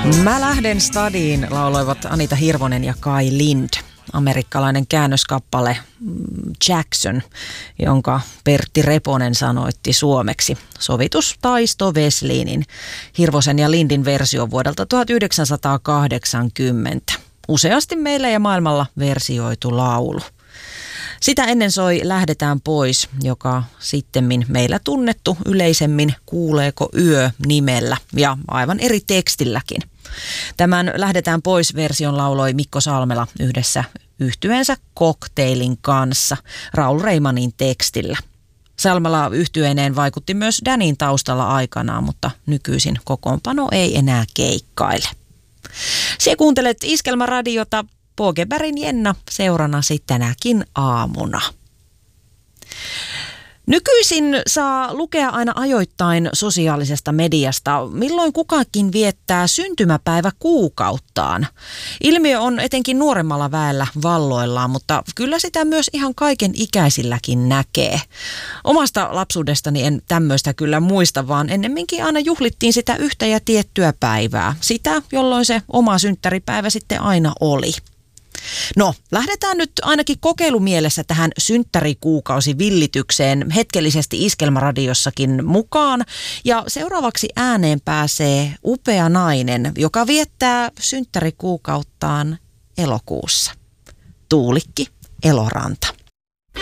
Mä lähden stadiin lauloivat Anita Hirvonen ja Kai Lind. Amerikkalainen käännöskappale Jackson, jonka Pertti Reponen sanoitti suomeksi. Sovitus Taisto Weslinin, Hirvosen ja Lindin versio vuodelta 1980. Useasti meillä ja maailmalla versioitu laulu. Sitä ennen soi Lähdetään pois, joka sittemmin meillä tunnettu yleisemmin Kuuleeko yö nimellä ja aivan eri tekstilläkin. Tämän Lähdetään pois -version lauloi Mikko Salmela yhdessä yhtyeensä Cocktailin kanssa Raul Reimanin tekstillä. Salmela yhtyeineen vaikutti myös Danin taustalla aikanaan, mutta nykyisin kokoonpano ei enää keikkaile. Sie kuuntelet Iskelmäradiota, Pågebergin Jenna seurannasi tänäkin aamuna. Nykyisin saa lukea aina ajoittain sosiaalisesta mediasta, milloin kukakin viettää syntymäpäivä kuukauttaan. Ilmiö on etenkin nuoremmalla väellä valloillaan, mutta kyllä sitä myös ihan kaiken ikäisilläkin näkee. Omasta lapsuudestani en tämmöistä kyllä muista, vaan ennemminkin aina juhlittiin sitä yhtä ja tiettyä päivää. Sitä, jolloin se oma synttäripäivä sitten aina oli. No, lähdetään nyt ainakin kokeilumielessä tähän synttärikuukausivillitykseen hetkellisesti Iskelmäradiossakin mukaan. Ja seuraavaksi ääneen pääsee upea nainen, joka viettää synttärikuukauttaan elokuussa. Tuulikki Eloranta.